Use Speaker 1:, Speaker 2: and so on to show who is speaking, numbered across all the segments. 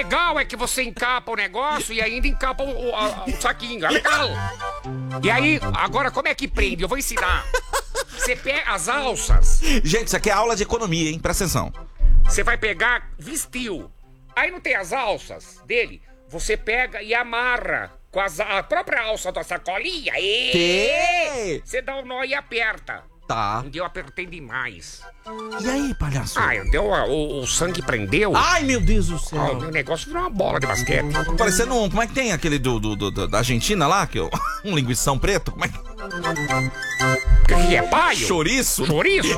Speaker 1: legal é que você encapa o negócio e ainda encapa o saquinho. É legal. E aí, agora como é que prende? Eu vou ensinar. Você pega as alças.
Speaker 2: Gente, isso aqui é aula de economia, hein? Presta atenção.
Speaker 1: Você vai pegar, vestiu. Aí não tem as alças dele. Você pega e amarra com a própria alça da sacolinha.
Speaker 2: Que?
Speaker 1: Você dá um nó e aperta.
Speaker 2: Tá.
Speaker 1: Eu apertei demais.
Speaker 2: E aí, palhaço?
Speaker 1: O sangue prendeu.
Speaker 2: Ai, meu Deus do
Speaker 1: O
Speaker 2: céu.
Speaker 1: meu negócio virou uma bola de basquete.
Speaker 2: Parecendo um... Como é que tem aquele da Argentina lá? Um linguição preto? Como é que...
Speaker 1: Que é paio?
Speaker 2: Chouriço?
Speaker 1: Chouriço?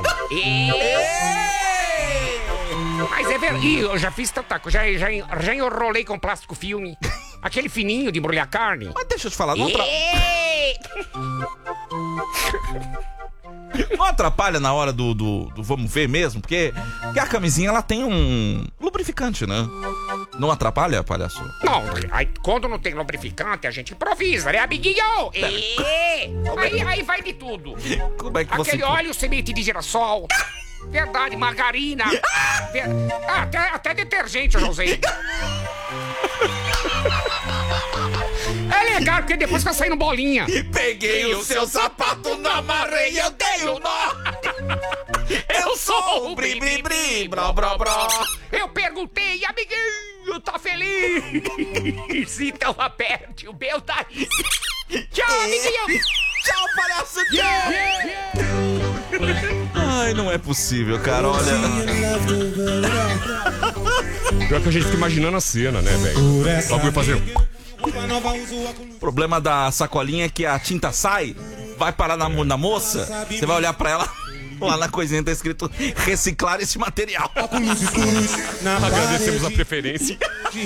Speaker 1: Mas é verdade. Eu já fiz tanta coisa. Já enrolei com plástico filme. Aquele fininho de embrulhar carne.
Speaker 2: Mas deixa eu te falar, não atrapalha na hora do vamos ver mesmo? Porque a camisinha, ela tem um lubrificante, né? Não atrapalha, palhaço?
Speaker 1: Não, aí, quando não tem lubrificante, a gente improvisa, né, amiguinho? Aí vai de tudo.
Speaker 2: Como é que você...
Speaker 1: Aquele óleo semente de girassol. Verdade, margarina. Até detergente eu já usei. É legal, porque depois fica saindo bolinha.
Speaker 2: Peguei o seu sapato, não amarrei, eu dei o nó. Eu sou o bri, bri, bri, bro, bro, bro.
Speaker 1: Eu perguntei, amiguinho, tá feliz? Então aperte o meu daí. Tchau, amiguinho.
Speaker 2: Tchau, palhaço. Ai, não é possível, cara, olha.
Speaker 3: Pior que a gente fica imaginando a cena, né, velho? Só pra fazer...
Speaker 2: O problema da sacolinha é que a tinta sai, vai parar na moça, você vai olhar pra ela, lá na coisinha tá escrito reciclar esse material.
Speaker 3: Agradecemos a preferência.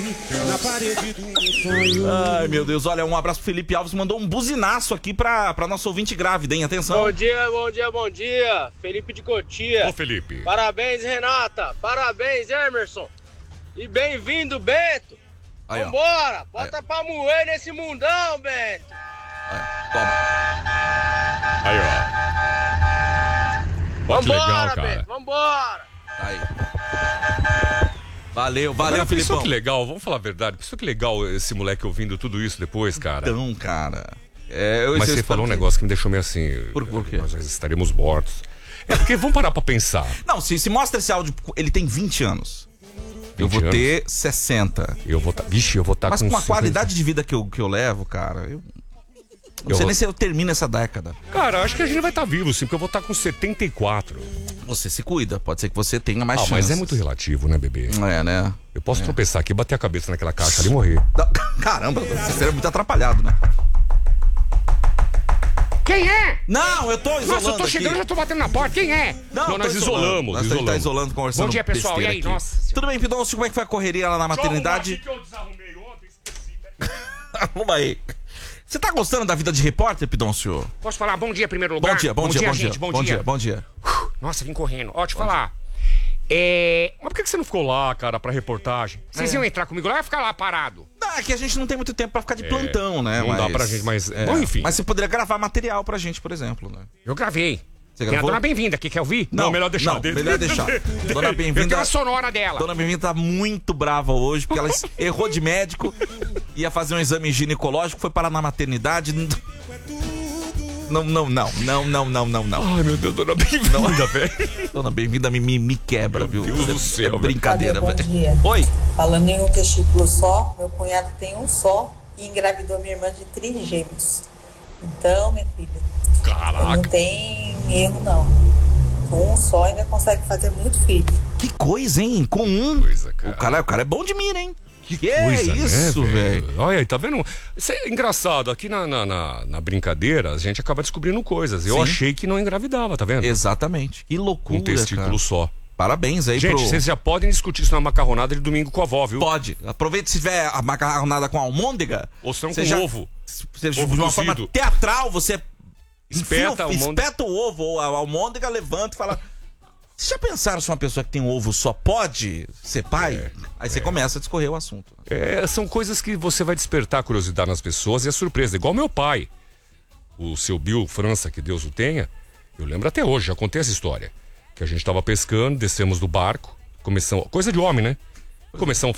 Speaker 2: Ai, meu Deus, olha, um abraço pro Felipe Alves, mandou um buzinaço aqui pra nossa ouvinte grávida, hein? Atenção.
Speaker 4: Bom dia, bom dia, bom dia. Felipe de Cotia.
Speaker 3: Ô, Felipe.
Speaker 4: Parabéns, Renata. Parabéns, Emerson. E bem-vindo, Bento.
Speaker 2: Aí, ó.
Speaker 4: Vambora, bota pra moer nesse mundão, Bento.
Speaker 2: Toma.
Speaker 3: Aí, ó. Ó, que legal,
Speaker 4: Vambora,
Speaker 3: cara.
Speaker 4: Bento, vambora.
Speaker 2: Aí. Valeu,
Speaker 3: Agora,
Speaker 2: Felipão.
Speaker 3: pensou que legal, vamos falar a verdade. Pensou que legal esse moleque ouvindo tudo isso depois, cara?
Speaker 2: Então, cara.
Speaker 3: Mas você falou um negócio que me deixou meio assim.
Speaker 2: Por quê?
Speaker 3: Nós estaremos mortos. É porque vamos parar pra pensar.
Speaker 2: Não, se mostra esse áudio, ele tem 20 anos. Eu
Speaker 3: 20
Speaker 2: vou
Speaker 3: anos?
Speaker 2: ter 60.
Speaker 3: Eu vou estar. Vixe, eu vou estar
Speaker 2: Mas com a qualidade de vida que eu levo, cara, eu não sei nem se eu termino essa década.
Speaker 3: Cara, acho que a gente vai estar vivo, sim, porque eu vou estar com 74.
Speaker 2: Você se cuida, pode ser que você tenha mais chances.
Speaker 3: Mas é muito relativo, né, bebê?
Speaker 2: É, né?
Speaker 3: Eu posso tropeçar aqui, bater a cabeça naquela caixa ali e morrer.
Speaker 2: Não, caramba, você seria muito atrapalhado, né?
Speaker 1: Quem é?
Speaker 2: Não, eu tô isolando.
Speaker 1: Nossa, eu tô chegando,
Speaker 2: aqui.
Speaker 1: já tô batendo na porta. Quem é?
Speaker 3: Não, nós isolamos.
Speaker 2: Nós tá isolando, conversando.
Speaker 1: Bom dia, pessoal.
Speaker 2: besteira
Speaker 1: E aí,
Speaker 2: aqui.
Speaker 1: nossa.
Speaker 2: Tudo bem, Pidoncio? Como é que foi a correria lá na maternidade?
Speaker 3: Que eu desarrumei ontem, esqueci.
Speaker 2: Vamos aí. Você tá gostando da vida de repórter, Pidoncio?
Speaker 1: Posso falar bom dia em primeiro lugar?
Speaker 2: Bom dia,
Speaker 1: gente,
Speaker 2: bom dia.
Speaker 1: Nossa, vim correndo. Ó, te falar.
Speaker 3: Mas por que você não ficou lá, cara, pra reportagem?
Speaker 1: Vocês iam entrar comigo lá ou ia ficar lá parado?
Speaker 2: Não, é que a gente não tem muito tempo pra ficar de plantão, né?
Speaker 3: Não dá pra gente, mas... Bom, enfim.
Speaker 2: Mas você poderia gravar material pra gente, por exemplo, né?
Speaker 1: Eu gravei.
Speaker 2: Você
Speaker 1: Tem a
Speaker 2: gravou?
Speaker 1: Dona Bem-vinda aqui, quer ouvir?
Speaker 3: Não, melhor deixar.
Speaker 2: Não, melhor deixar. Dona
Speaker 1: Eu tenho
Speaker 2: Bem-vinda...
Speaker 1: a sonora dela.
Speaker 2: Dona Bem-vinda tá muito brava hoje, porque ela errou de médico, ia fazer um exame ginecológico, foi parar na maternidade... Não.
Speaker 3: Ai, meu Deus, Dona Bem-vinda, velho.
Speaker 2: Dona Bem-vinda me quebra, viu?
Speaker 3: Deus do céu,
Speaker 2: é brincadeira,
Speaker 5: Bom
Speaker 2: velho.
Speaker 5: dia.
Speaker 2: Oi.
Speaker 5: Falando em um testículo só, meu cunhado tem um só e engravidou minha irmã de trigêmeos. Então, minha filha, não
Speaker 3: Caraca.
Speaker 5: tem erro não. Com um só ainda consegue fazer muito filho.
Speaker 2: Que coisa, hein? Com um.
Speaker 3: Coisa, cara.
Speaker 2: O cara é bom de mira, hein?
Speaker 3: Que
Speaker 2: coisa,
Speaker 3: isso,
Speaker 2: né,
Speaker 3: velho? Olha aí, tá vendo? Isso é engraçado. Aqui na brincadeira, a gente acaba descobrindo coisas. Eu
Speaker 2: Sim.
Speaker 3: achei que não engravidava, tá vendo?
Speaker 2: Exatamente. Que loucura,
Speaker 3: Um testículo
Speaker 2: cara.
Speaker 3: só.
Speaker 2: Parabéns aí
Speaker 3: Gente, vocês já podem discutir isso na macarronada de domingo com a avó, viu?
Speaker 2: Pode. Aproveita se tiver a macarronada com almôndega.
Speaker 3: Ou se não
Speaker 2: Você
Speaker 3: com
Speaker 2: já-
Speaker 3: ovo.
Speaker 2: Você,
Speaker 3: Ovo
Speaker 2: de uma
Speaker 3: cozido.
Speaker 2: forma teatral, você
Speaker 3: Espeta
Speaker 2: espeta o ovo ou a almôndega, levanta e fala... Vocês já pensaram se uma pessoa que tem um ovo só pode ser pai? Aí você começa a discorrer o assunto.
Speaker 3: São coisas que você vai despertar a curiosidade nas pessoas e a surpresa. Igual meu pai, o seu Bill França, que Deus o tenha. Eu lembro até hoje, já contei essa história. Que a gente tava pescando, descemos do barco, começamos... Coisa de homem, né? Começamos